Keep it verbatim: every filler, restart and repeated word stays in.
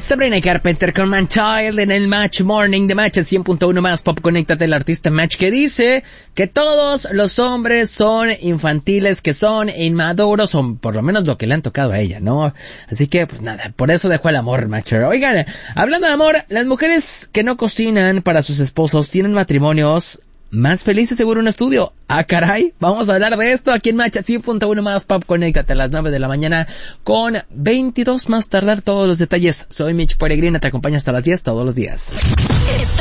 Sabrina Carpenter con Man Child en el Match Morning de Match cien punto uno más Pop. Conéctate, el artista Match que dice que todos los hombres son infantiles, que son inmaduros, o por lo menos lo que le han tocado a ella, ¿no? Así que, pues nada, por eso dejó el amor, Match. Oigan, hablando de amor, las mujeres que no cocinan para sus esposos tienen matrimonios más felices, seguro un estudio. Ah, caray, vamos a hablar de esto aquí en Match cien punto uno más Pop. Conéctate a las nueve de la mañana con veintidós más tardar todos los detalles. Soy Mitch Peregrina, te acompaño hasta las diez todos los días.